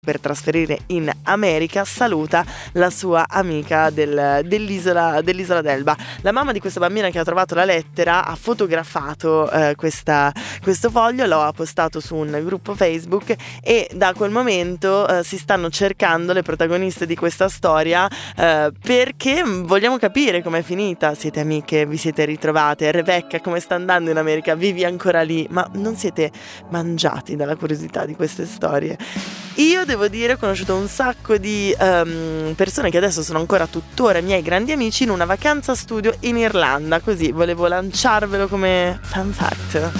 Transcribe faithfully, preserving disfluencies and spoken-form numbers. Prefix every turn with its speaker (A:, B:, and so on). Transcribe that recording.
A: per trasferire in America, saluta la sua amica del, dell'isola, dell'isola d'Elba. La mamma di questa bambina che ha trovato la lettera ha fotografato eh, questa, questo foglio, lo ha postato su un gruppo Facebook e da quel momento eh, si stanno cercando le protagoniste di questa storia eh, perché vogliamo capire com'è finita. Siete amiche, vi siete ritrovate? Rebecca, come sta andando in America? Vivi ancora lì? Ma non siete mangiati dalla curiosità di queste storie? Io devo dire, ho conosciuto un sacco di um, persone che adesso sono ancora tuttora miei grandi amici in una vacanza studio in Irlanda, così volevo lanciarvelo come fan fact.